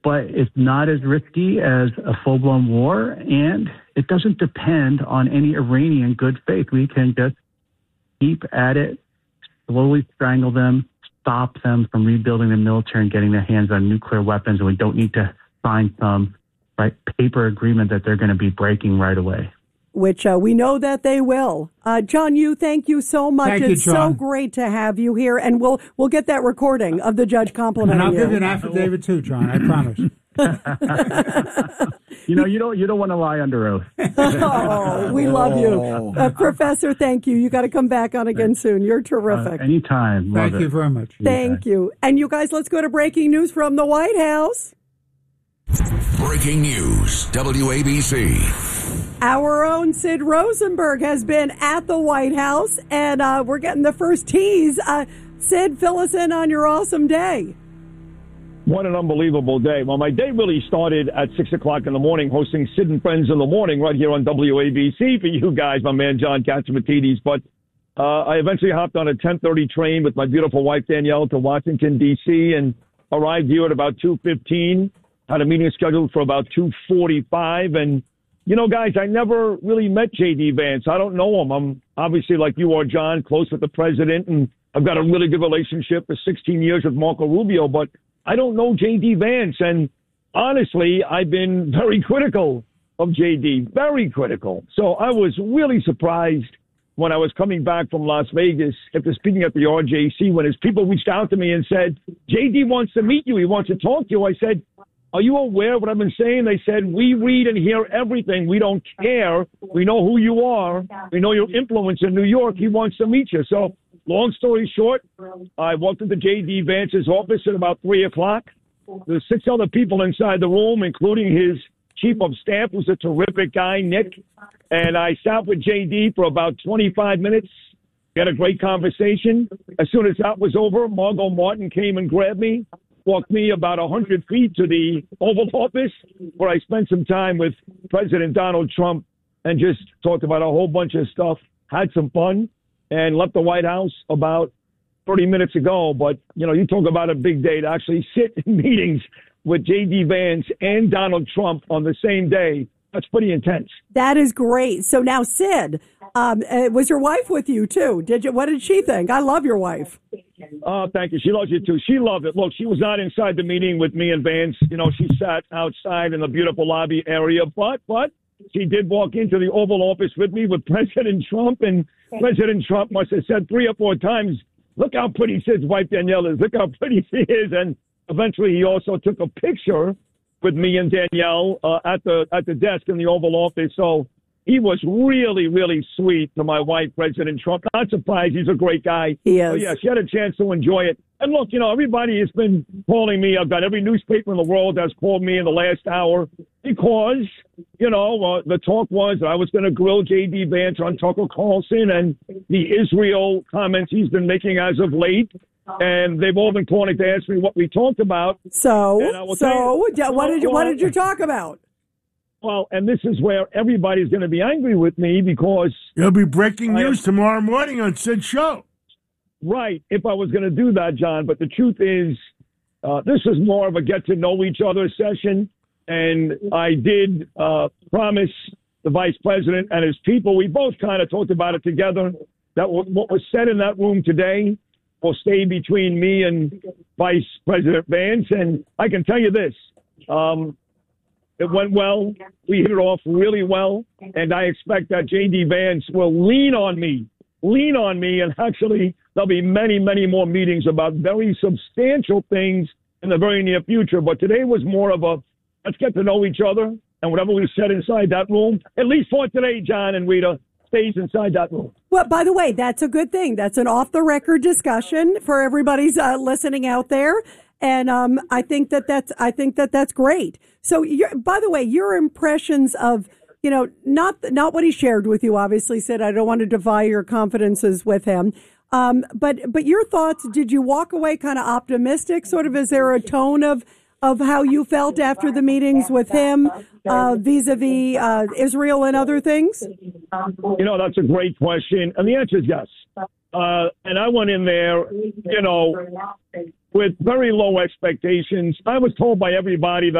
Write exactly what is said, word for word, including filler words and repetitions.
but it's not as risky as a full-blown war, and it doesn't depend on any Iranian good faith. We can just keep at it, slowly strangle them, stop them from rebuilding the military and getting their hands on nuclear weapons, and we don't need to sign some right paper agreement that they're going to be breaking right away. Which uh, we know that they will. Uh, John Yoo, thank you so much. Thank it's you, John. so great to have you here, and we'll we'll get that recording of the judge complimenting you. And I'll you. give you an affidavit too, John. I promise. you know, you don't you don't want to lie under oath. Oh, we love you, uh, Professor. Thank you. You got to come back on again soon. You're terrific. Uh, anytime. Thank Love you it. very much. Thank you. And you guys, let's go to breaking news from the White House. Breaking news, W A B C. Our own Sid Rosenberg has been at the White House, and uh, we're getting the first tease. Uh, Sid, fill us in on your awesome day. What an unbelievable day. Well, my day really started at six o'clock in the morning hosting Sid and Friends in the Morning right here on W A B C for you guys, my man John Catsimatidis. But uh, I eventually hopped on a ten thirty train with my beautiful wife Danielle to Washington, D C, and arrived here at about two fifteen. Had a meeting scheduled for about two forty-five, and you know, guys, I never really met J D. Vance. I don't know him. I'm obviously, like you are, John, close with the president, and I've got a really good relationship for sixteen years with Marco Rubio, but I don't know J D. Vance. And honestly, I've been very critical of J D, very critical. So I was really surprised when I was coming back from Las Vegas after speaking at the R J C when his people reached out to me and said, J D wants to meet you. He wants to talk to you. I said, are you aware of what I've been saying? They said, we read and hear everything. We don't care. We know who you are. We know your influence in New York. He wants to meet you. So long story short, I walked into J D. Vance's office at about three o'clock. There's six other people inside the room, including his chief of staff, who's a terrific guy, Nick. And I sat with J D for about twenty-five minutes. We had a great conversation. As soon as that was over, Margot Martin came and grabbed me, walked me about one hundred feet to the Oval Office, where I spent some time with President Donald Trump and just talked about a whole bunch of stuff, had some fun, and left the White House about thirty minutes ago. But, you know, you talk about a big day to actually sit in meetings with J D. Vance and Donald Trump on the same day. That's pretty intense. That is great. So now, Sid, um, uh, was your wife with you, too? Did you? What did she think? I love your wife. Oh, thank you. She loves you, too. She loved it. Look, she was not inside the meeting with me and Vance. You know, she sat outside in the beautiful lobby area. But, but she did walk into the Oval Office with me with President Trump. And President Trump must have said three or four times, look how pretty Sid's wife Danielle is. Look how pretty she is. And eventually he also took a picture with me and Danielle uh, at the at the desk in the Oval Office. So he was really, really sweet to my wife, President Trump. Not surprised. He's a great guy. He is. So, yeah, she had a chance to enjoy it. And look, you know, everybody has been calling me. I've got every newspaper in the world that's called me in the last hour because, you know, uh, the talk was that I was going to grill J D. Vance on Tucker Carlson and the Israel comments he's been making as of late. And they've all been calling to ask me what we talked about. So, so you, what did you what did you talk about? Well, and this is where everybody's going to be angry with me because there'll be breaking news have, tomorrow morning on Sid's show. Right, if I was going to do that, John. But the truth is, uh, this is more of a get to know each other session, and I did uh, promise the vice president and his people. We both kind of talked about it together. That what was said in that room today will stay between me and Vice President Vance. And I can tell you this, um, it went well. We hit it off really well. And I expect that J D. Vance will lean on me, lean on me. And actually, there'll be many, many more meetings about very substantial things in the very near future. But today was more of a, let's get to know each other. And whatever we said inside that room, at least for today, John and Rita, stays inside that room. Well, by the way, that's a good thing. That's an off-the-record discussion for everybody's uh, listening out there, and um, I think that that's I think that that's great. So, you're, by the way, your impressions of you know not not what he shared with you. Obviously, said I don't want to divide your confidences with him, um, but but your thoughts. Did you walk away kind of optimistic? Sort of, is there a tone of of how you felt after the meetings with him uh, vis-a-vis uh, Israel and other things? You know, that's a great question. And the answer is yes. Uh, and I went in there, you know, with very low expectations. I was told by everybody that